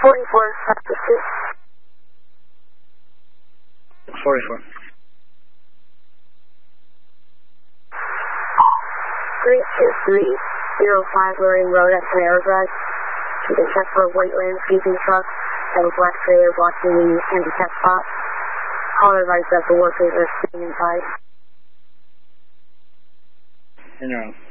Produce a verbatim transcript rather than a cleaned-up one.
forty-four, Sector six. forty-four. three two three zero five Loring Road at Panera Drive. You can check for a white landscaping truck and a black trailer blocking the handicap spot. Call advice that the workers are sitting inside. And you're on.